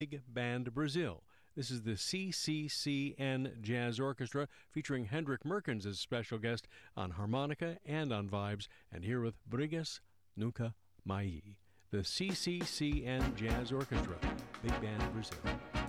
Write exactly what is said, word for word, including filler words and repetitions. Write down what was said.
Big Band Brazil. This is the C C C N Jazz Orchestra featuring Hendrik Merkens as special guest on harmonica and on vibes, and here with Brigas Nunca Mais. The C C C N Jazz Orchestra, Big Band Brazil.